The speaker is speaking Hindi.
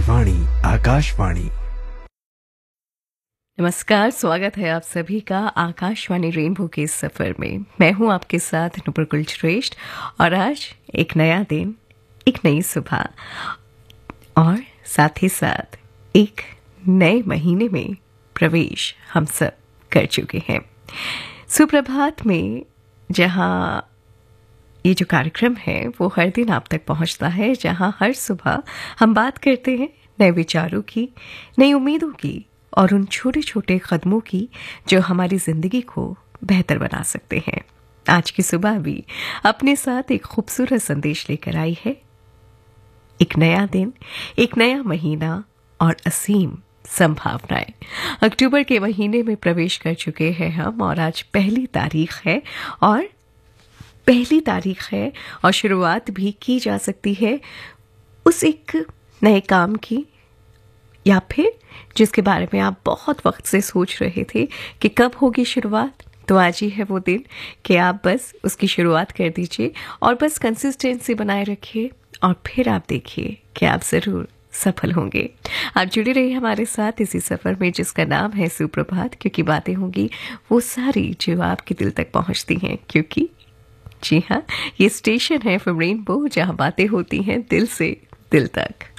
वाणी आकाशवाणी। नमस्कार, स्वागत है आप सभी का आकाशवाणी रेनबो के सफर में। मैं हूं आपके साथ नुपुर श्रेष्ठ और आज एक नया दिन, एक नई सुबह और साथ ही साथ एक नए महीने में प्रवेश हम सब कर चुके हैं। सुप्रभात में जहां ये जो कार्यक्रम है वो हर दिन आप तक पहुंचता है, जहां हर सुबह हम बात करते हैं नए विचारों की, नई उम्मीदों की और उन छोटे छोटे कदमों की जो हमारी जिंदगी को बेहतर बना सकते हैं। आज की सुबह भी अपने साथ एक खूबसूरत संदेश लेकर आई है। एक नया दिन, एक नया महीना और असीम संभावनाएं। अक्टूबर के महीने में प्रवेश कर चुके हैं हम और आज पहली तारीख है और शुरुआत भी की जा सकती है उस एक नए काम की, या फिर जिसके बारे में आप बहुत वक्त से सोच रहे थे कि कब होगी शुरुआत। तो आज ही है वो दिन कि आप बस उसकी शुरुआत कर दीजिए और बस कंसिस्टेंसी बनाए रखिए और फिर आप देखिए कि आप ज़रूर सफल होंगे। आप जुड़े रहिए हमारे साथ इसी सफ़र में जिसका नाम है सुप्रभात, क्योंकि बातें होंगी वो सारी जो आपके दिल तक पहुंचती हैं। क्योंकि जी हाँ, ये स्टेशन है FM रेनबो, जहाँ बातें होती हैं दिल से दिल तक।